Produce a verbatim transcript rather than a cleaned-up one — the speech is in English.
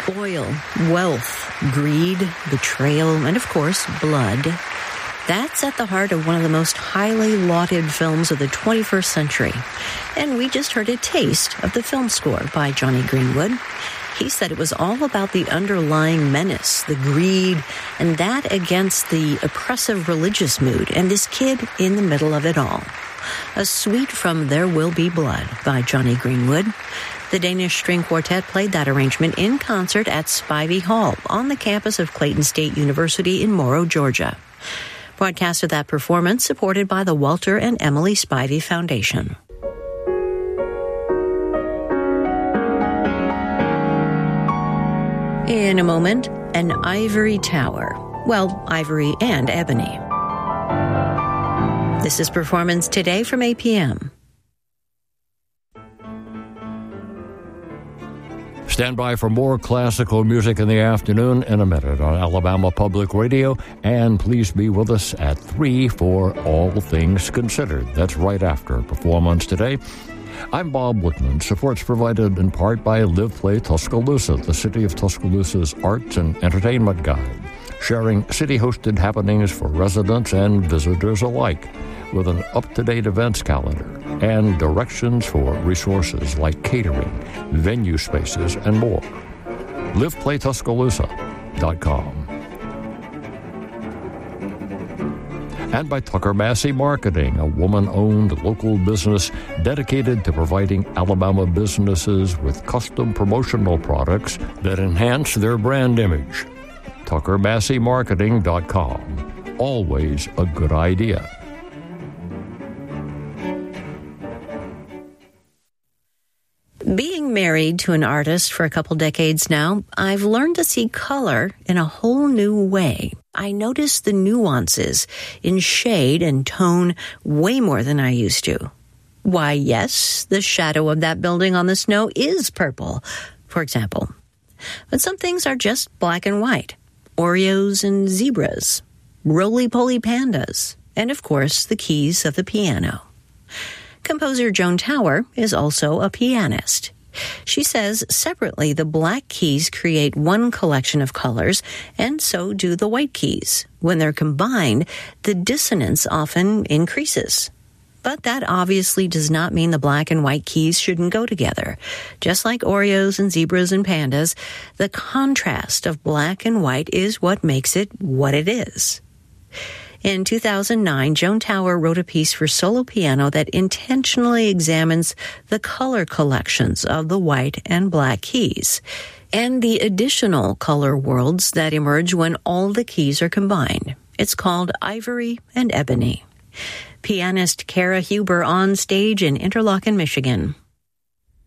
Oil, wealth, greed, betrayal, and of course, blood. That's at the heart of one of the most highly lauded films of the twenty-first century. And we just heard a taste of the film score by Jonny Greenwood. He said it was all about the underlying menace, the greed, and that against the oppressive religious mood, and this kid in the middle of it all. A suite from There Will Be Blood by Jonny Greenwood. The Danish String Quartet played that arrangement in concert at Spivey Hall on the campus of Clayton State University in Morrow, Georgia. Broadcast of that performance supported by the Walter and Emily Spivey Foundation. In a moment, an ivory tower. Well, ivory and ebony. This is Performance Today from A P M. Stand by for more classical music in the afternoon in a minute on Alabama Public Radio, and please be with us at three for All Things Considered. That's right after Performance Today. I'm Bob Whitman. Support's provided in part by Live Play Tuscaloosa, the City of Tuscaloosa's arts and entertainment guide, sharing city-hosted happenings for residents and visitors alike with an up-to-date events calendar and directions for resources like catering, venue spaces, and more. live play tuscaloosa dot com. And by Tucker Massey Marketing, a woman-owned local business dedicated to providing Alabama businesses with custom promotional products that enhance their brand image. tucker massey marketing dot com. Always a good idea. Being married to an artist for a couple decades now, I've learned to see color in a whole new way. I notice the nuances in shade and tone way more than I used to. Why, yes, the shadow of that building on the snow is purple, for example. But some things are just black and white. Oreos and zebras, roly-poly pandas, and of course the keys of the piano. Composer Joan Tower is also a pianist. She says separately the black keys create one collection of colors, and so do the white keys. When they're combined, the dissonance often increases. But that obviously does not mean the black and white keys shouldn't go together. Just like Oreos and zebras and pandas, the contrast of black and white is what makes it what it is. In two thousand nine, Joan Tower wrote a piece for solo piano that intentionally examines the color collections of the white and black keys and the additional color worlds that emerge when all the keys are combined. It's called Ivory and Ebony. Pianist Kara Huber on stage in Interlochen, Michigan.